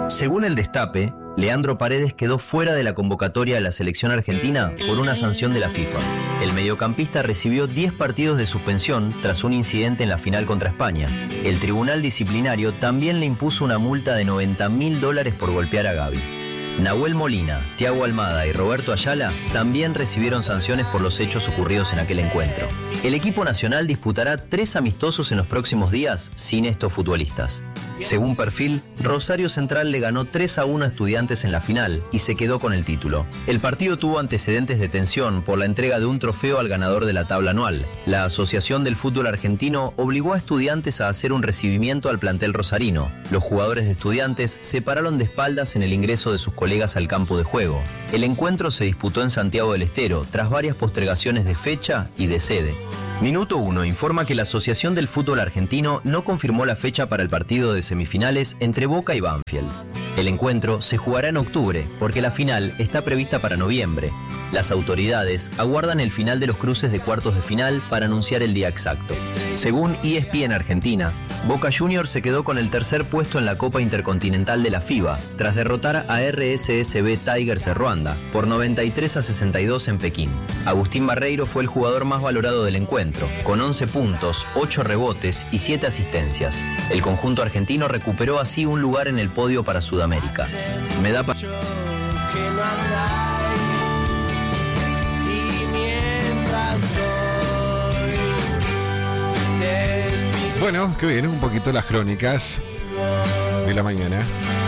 Según el Destape, Leandro Paredes quedó fuera de la convocatoria de la selección argentina por una sanción de la FIFA. El mediocampista recibió 10 partidos de suspensión tras un incidente en la final contra España. El tribunal disciplinario también le impuso una multa de $90.000 por golpear a Gavi. Nahuel Molina, Thiago Almada y Roberto Ayala también recibieron sanciones por los hechos ocurridos en aquel encuentro. El equipo nacional disputará 3 amistosos en los próximos días sin estos futbolistas. Según Perfil, Rosario Central le ganó 3-1 a Estudiantes en la final y se quedó con el título. El partido tuvo antecedentes de tensión por la entrega de un trofeo al ganador de la tabla anual. La Asociación del Fútbol Argentino obligó a Estudiantes a hacer un recibimiento al plantel rosarino. Los jugadores de Estudiantes se pararon de espaldas en el ingreso de sus colegas al campo de juego. El encuentro se disputó en Santiago del Estero, tras varias postergaciones de fecha y de sede. Minuto 1 informa que la Asociación del Fútbol Argentino no confirmó la fecha para el partido de semifinales entre Boca y Banfield. El encuentro se jugará en octubre, porque la final está prevista para noviembre. Las autoridades aguardan el final de los cruces de cuartos de final para anunciar el día exacto. Según ESPN Argentina, Boca Juniors se quedó con el tercer puesto en la Copa Intercontinental de la FIBA, tras derrotar a RSSB Tigers de Ruanda por 93-62 en Pekín. Agustín Barreiro fue el jugador más valorado del encuentro, con 11 puntos, 8 rebotes y 7 asistencias. El conjunto argentino recuperó así un lugar en el podio para Sudamérica. Me da Bueno, que viene un poquito las crónicas de la mañana.